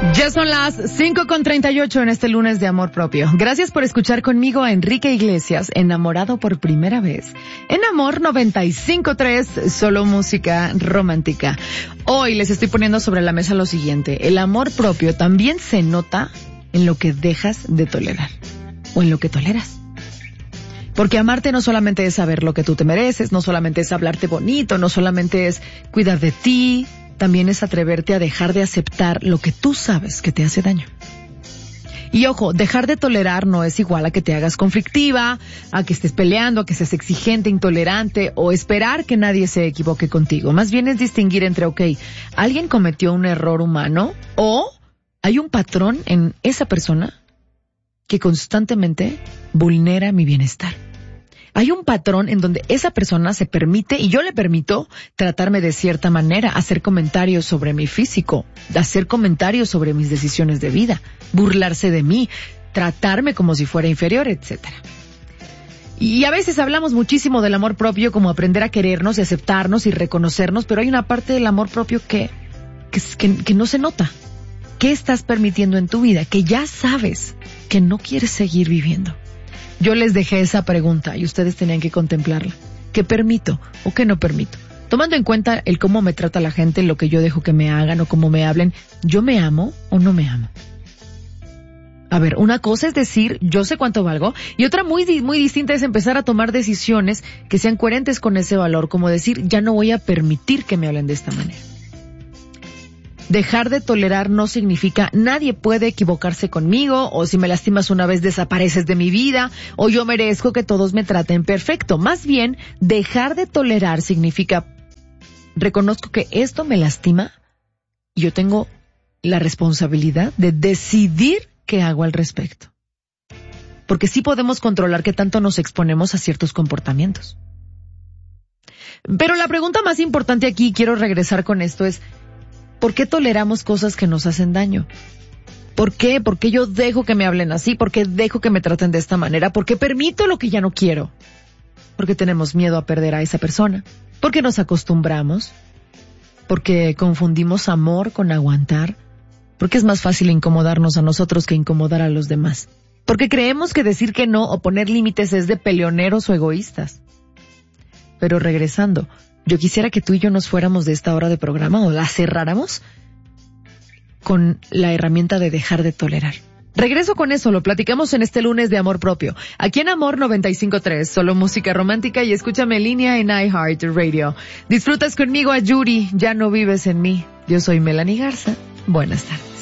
Ya son las 5:38 en este lunes de amor propio. Gracias por escuchar conmigo a Enrique Iglesias, enamorado por primera vez. En Amor 95.3, solo música romántica. Hoy les estoy poniendo sobre la mesa lo siguiente. El amor propio también se nota en lo que dejas de tolerar. O en lo que toleras. Porque amarte no solamente es saber lo que tú te mereces, no solamente es hablarte bonito, no solamente es cuidar de ti, también es atreverte a dejar de aceptar lo que tú sabes que te hace daño. Y ojo, dejar de tolerar no es igual a que te hagas conflictiva, a que estés peleando, a que seas exigente, intolerante o esperar que nadie se equivoque contigo. Más bien es distinguir entre, alguien cometió un error humano o hay un patrón en esa persona que constantemente vulnera mi bienestar. Hay un patrón en donde esa persona se permite, y yo le permito, tratarme de cierta manera, hacer comentarios sobre mi físico, hacer comentarios sobre mis decisiones de vida, burlarse de mí, tratarme como si fuera inferior, etc. Y a veces hablamos muchísimo del amor propio como aprender a querernos y aceptarnos y reconocernos, pero hay una parte del amor propio que no se nota. ¿Qué estás permitiendo en tu vida? Que ya sabes que no quieres seguir viviendo. Yo les dejé esa pregunta y ustedes tenían que contemplarla. ¿Qué permito o qué no permito? Tomando en cuenta el cómo me trata la gente, lo que yo dejo que me hagan o cómo me hablen, ¿yo me amo o no me amo? A ver, una cosa es decir, yo sé cuánto valgo, y otra muy distinta es empezar a tomar decisiones que sean coherentes con ese valor, como decir, ya no voy a permitir que me hablen de esta manera. Dejar de tolerar no significa nadie puede equivocarse conmigo, o si me lastimas una vez desapareces de mi vida, o yo merezco que todos me traten perfecto. Más bien, dejar de tolerar significa reconozco que esto me lastima y yo tengo la responsabilidad de decidir qué hago al respecto. Porque sí podemos controlar qué tanto nos exponemos a ciertos comportamientos. Pero la pregunta más importante aquí, quiero regresar con esto, es ¿por qué toleramos cosas que nos hacen daño? ¿Por qué? ¿Por qué yo dejo que me hablen así? ¿Por qué dejo que me traten de esta manera? ¿Por qué permito lo que ya no quiero? Porque tenemos miedo a perder a esa persona. Porque nos acostumbramos. Porque confundimos amor con aguantar. Porque es más fácil incomodarnos a nosotros que incomodar a los demás. Porque creemos que decir que no o poner límites es de peleoneros o egoístas. Pero regresando, yo quisiera que tú y yo nos fuéramos de esta hora de programa o la cerráramos con la herramienta de dejar de tolerar. Regreso con eso, lo platicamos en este lunes de Amor Propio. Aquí en Amor 95.3, solo música romántica, y escúchame en línea en iHeartRadio. Disfrutas conmigo a Yuri, Ya no vives en mí. Yo soy Melanie Garza. Buenas tardes.